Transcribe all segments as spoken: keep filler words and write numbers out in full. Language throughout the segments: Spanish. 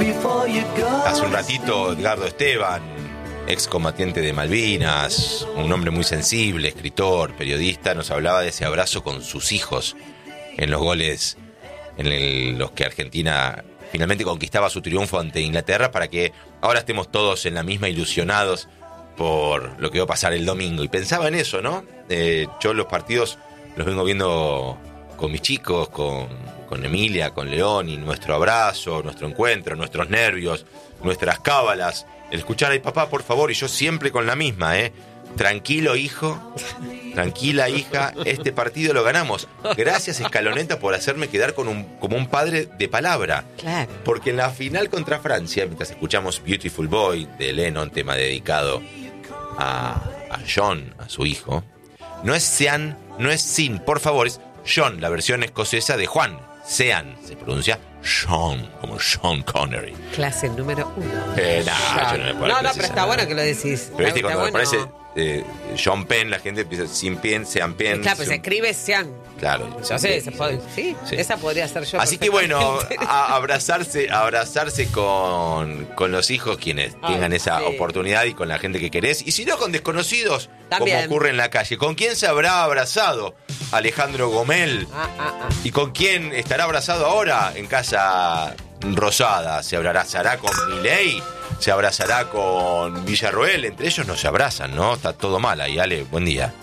Hace un ratito Edgardo Esteban, excombatiente de Malvinas, un hombre muy sensible, escritor, periodista, nos hablaba de ese abrazo con sus hijos en los goles en el, los que Argentina finalmente conquistaba su triunfo ante Inglaterra, para que ahora estemos todos en la misma, ilusionados por lo que va a pasar el domingo. Y pensaba en eso, ¿no? Eh, yo los partidos los vengo viendo con mis chicos, con, con Emilia, con León, y nuestro abrazo, nuestro encuentro, nuestros nervios, nuestras cábalas, el escuchar, ay papá, por favor, y yo siempre con la misma, ¿eh? Tranquilo, hijo, tranquila, hija, este partido lo ganamos. Gracias, Scaloneta, por hacerme quedar con un, como un padre de palabra. Claro. Porque en la final contra Francia, mientras escuchamos Beautiful Boy de Lennon, tema dedicado a, a John, a su hijo, no es Sean, no es Sin, por favor, es John, la versión escocesa de Juan. Sean, se pronuncia Sean, como Sean Connery. Clase número uno. Eh, nah, yo no, me puedo no, no, pero está nada. Bueno que lo decís. Pero viste, Está cuando bueno. aparece eh, Sean Penn, la gente empieza sin Penn, Sean Penn. Claro, pues se escribe Sean. Claro. Yo sé, se puede, sí, sí, esa podría ser yo. Así que bueno, a abrazarse, abrazarse con, con los hijos, quienes Ay, tengan esa sí. oportunidad, y con la gente que querés. Y si no, con desconocidos, También. como ocurre en la calle. ¿Con quién se habrá abrazado Alejandro Gomel? Ah, ah, ah. ¿Y con quién estará abrazado ahora en Casa Rosada? ¿Se abrazará con Milei? ¿Se abrazará con Villarroel? Entre ellos no se abrazan, ¿no? Está todo mal ahí. Ale, buen día.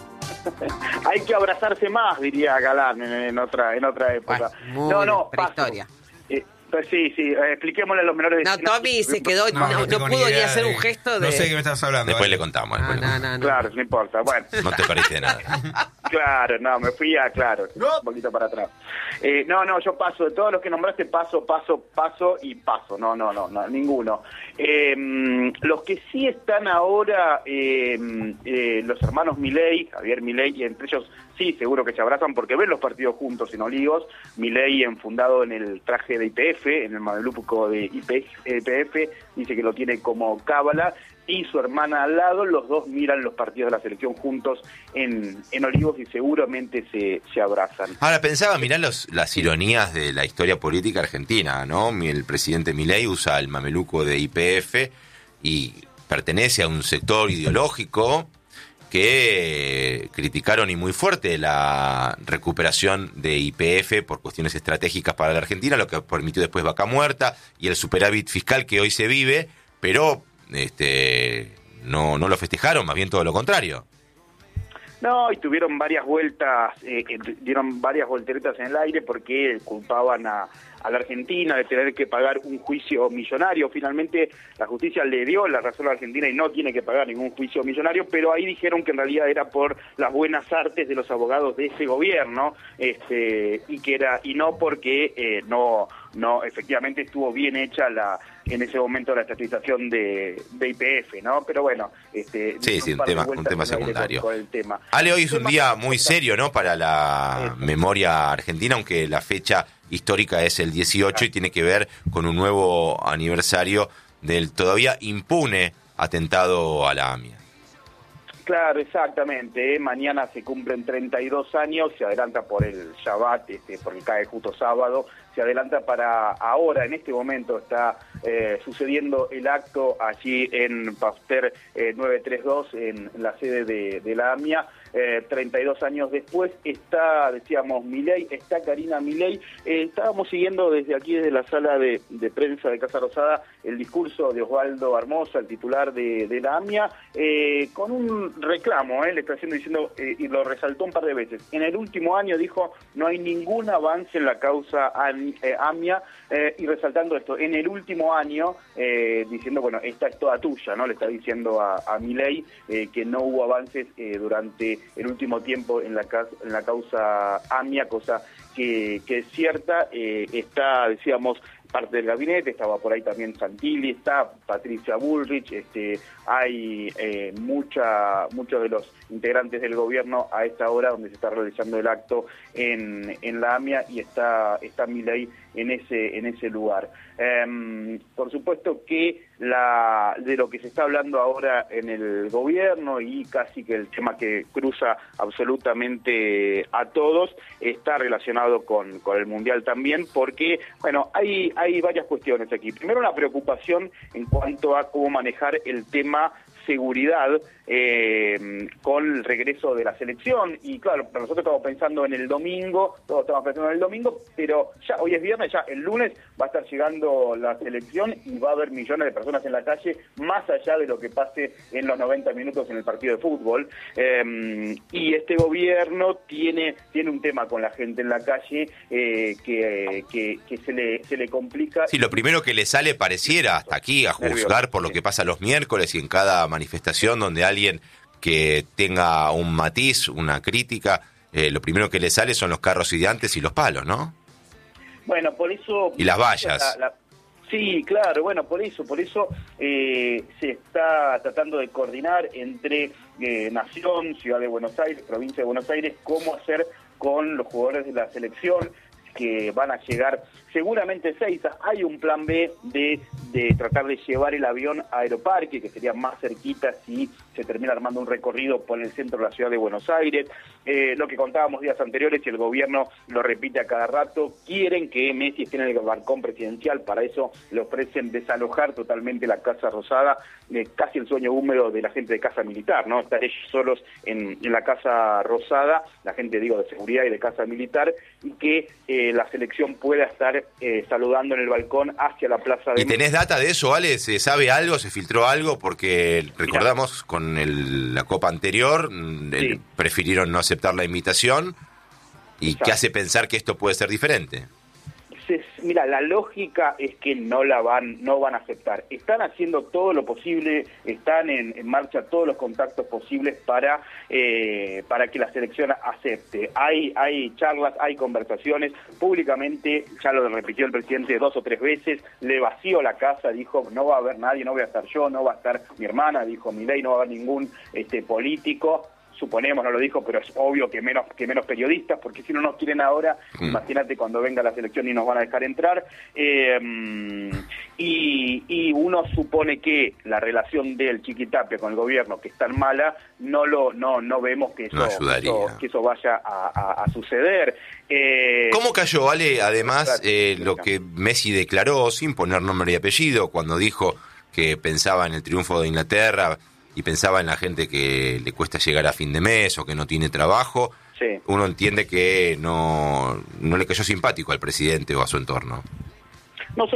Hay que abrazarse más, diría Galán en, en otra en otra época. Bueno, no, no, paso. prehistoria. Eh, pues sí, sí, eh, expliquémosle a los menores de No, Tommy se quedó, no, No, no, no tengo pudo ni ni idea hacer de- un gesto de... No sé de qué me estás hablando. Después vale. le contamos. No, después le no, contamos. no, no. Claro, no importa. Bueno, No te perdiste de nada. claro, no, me fui a, claro, un poquito para atrás. Eh, no, no, yo paso, de todos los que nombraste, paso, paso, paso y paso. No, no, no, no ninguno. Eh, los que sí están ahora, eh, eh, los hermanos Milei, Javier Milei, y entre ellos sí, seguro que se abrazan porque ven los partidos juntos en Olivos. Milei, enfundado en el traje de I P F, en el mameluco de I P F, dice que lo tiene como cábala, y su hermana al lado. Los dos miran los partidos de la selección juntos en, en Olivos y seguramente se, se abrazan. Ahora pensaba, mirá los, las ironías de la historia política argentina, ¿no? El presidente Milei usa el mameluco de I P F y pertenece a un sector ideológico que criticaron, y muy fuerte, la recuperación de I P F por cuestiones estratégicas para la Argentina, lo que permitió después Vaca Muerta y el superávit fiscal que hoy se vive, pero este no, no lo festejaron, más bien todo lo contrario. No, y tuvieron varias vueltas, eh, dieron varias volteretas en el aire porque culpaban a, a la Argentina de tener que pagar un juicio millonario. Finalmente la justicia le dio la razón a la Argentina y no tiene que pagar ningún juicio millonario, pero ahí dijeron que en realidad era por las buenas artes de los abogados de ese gobierno, este, y que era y no porque eh, no no efectivamente estuvo bien hecha la en ese momento la estatización de, de I P F, ¿no? Pero bueno, este, Sí, sí, un tema, un tema secundario. Con, con el tema. Ale, hoy es un día muy serio, ¿no? Para la memoria argentina, aunque la fecha histórica es el dieciocho y tiene que ver con un nuevo aniversario del todavía impune atentado a la AMIA. Claro, exactamente. ¿eh? Mañana se cumplen treinta y dos años, se adelanta por el Shabbat, este, porque cae justo sábado, se adelanta para ahora, en este momento está eh, sucediendo el acto allí en Pasteur eh, novecientos treinta y dos, en la sede de, de la AMIA. Eh, treinta y dos años después está, decíamos, Milei, está Karina Milei. Eh, estábamos siguiendo desde aquí, desde la sala de, de prensa de Casa Rosada, el discurso de Osvaldo Armoza, el titular de, de la AMIA, eh, con un reclamo, eh, le está haciendo diciendo, eh, y lo resaltó un par de veces. En el último año, dijo, no hay ningún avance en la causa AMIA, eh, y resaltando esto, en el último año, eh, diciendo, bueno, esta es toda tuya, ¿no? Le está diciendo a, a Milei eh, que no hubo avances eh, durante el último tiempo en la, en la causa AMIA, cosa que, que es cierta. Eh, está, decíamos, parte del gabinete, estaba por ahí también Santilli, está Patricia Bullrich, este, hay eh, mucha, muchos de los integrantes del gobierno a esta hora donde se está realizando el acto en, en la AMIA, y está, está Milei en ese en ese lugar. Eh, por supuesto que la de lo que se está hablando ahora en el gobierno y casi que el tema que cruza absolutamente a todos está relacionado con, con el Mundial también, porque, bueno, hay, hay varias cuestiones aquí. Primero, una preocupación en cuanto a cómo manejar el tema seguridad eh, con el regreso de la selección. Y claro, nosotros estamos pensando en el domingo, todos estamos pensando en el domingo, pero ya hoy es viernes, ya el lunes va a estar llegando la selección y va a haber millones de personas en la calle, más allá de lo que pase en los noventa minutos en el partido de fútbol. Eh, y este gobierno tiene tiene un tema con la gente en la calle eh, que, que, que se le se le complica. Sí, lo primero que le sale pareciera hasta aquí a juzgar por lo que pasa los miércoles y en cada manifestación donde alguien que tenga un matiz, una crítica, eh, lo primero que le sale son los carros ideantes y los palos, ¿no? Bueno, por eso... Y las vallas. La, la, sí, claro, bueno, por eso, por eso eh, se está tratando de coordinar entre eh, Nación, Ciudad de Buenos Aires, Provincia de Buenos Aires, cómo hacer con los jugadores de la selección que van a llegar seguramente Seiza. Hay un plan B de, de tratar de llevar el avión a Aeroparque, que sería más cerquita si se termina armando un recorrido por el centro de la ciudad de Buenos Aires. Eh, lo que contábamos días anteriores, y el gobierno lo repite a cada rato, quieren que Messi esté en el balcón presidencial. Para eso le ofrecen desalojar totalmente la Casa Rosada, eh, casi el sueño húmedo de la gente de Casa Militar, ¿no? Estar ellos solos en, en la Casa Rosada, la gente, digo, de seguridad y de Casa Militar, y que eh, la selección pueda estar eh, saludando en el balcón hacia la Plaza de... ¿Y tenés data de eso, Ale? ¿Se sabe algo? ¿Se filtró algo? Porque recordamos Mirá. con el, la Copa anterior, el, sí. prefirieron no aceptar la invitación. ¿Y Exacto. qué hace pensar que esto puede ser diferente? Mira, la lógica es que no la van, no van a aceptar. Están haciendo todo lo posible, están en, en marcha todos los contactos posibles para eh, para que la selección acepte. Hay hay charlas, hay conversaciones públicamente, ya lo repitió el presidente dos o tres veces, le vació la casa, dijo no va a haber nadie, no voy a estar yo, no va a estar mi hermana, dijo Milei, no va a haber ningún este político. Suponemos, no lo dijo, pero es obvio que menos que menos periodistas, porque si no nos quieren ahora, mm. imagínate cuando venga la selección y nos van a dejar entrar. Eh, y, y uno supone que la relación del Chiquitapia con el gobierno, que es tan mala, no lo no no vemos que eso, no eso, que eso vaya a, a, a suceder. Eh, ¿Cómo cayó, Vale, además, eh, lo que Messi declaró, sin poner nombre y apellido, cuando dijo que pensaba en el triunfo de Inglaterra y pensaba en la gente que le cuesta llegar a fin de mes o que no tiene trabajo? Sí. Uno entiende que no, no le cayó simpático al presidente o a su entorno.